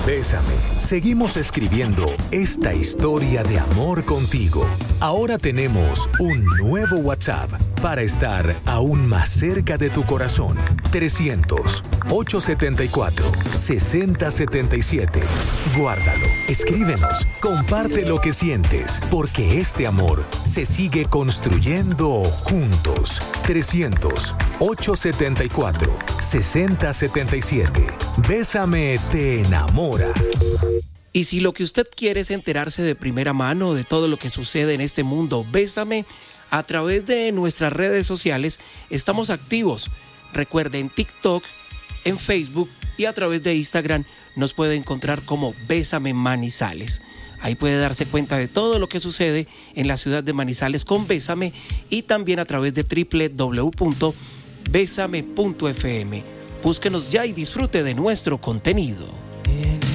Bésame, seguimos escribiendo esta historia de amor contigo. Ahora tenemos un nuevo WhatsApp para estar aún más cerca de tu corazón. 300-874-6077. Guárdalo, escríbenos, comparte lo que sientes, porque este amor se sigue construyendo juntos. 300-874-6077. Bésame te enamora. Y si lo que usted quiere es enterarse de primera mano de todo lo que sucede en este mundo, Bésame, a través de nuestras redes sociales estamos activos. Recuerde, en TikTok, en Facebook y a través de Instagram nos puede encontrar como Bésame Manizales. Ahí puede darse cuenta de todo lo que sucede en la ciudad de Manizales con Bésame y también a través de www.besame.fm. Búsquenos ya y disfrute de nuestro contenido.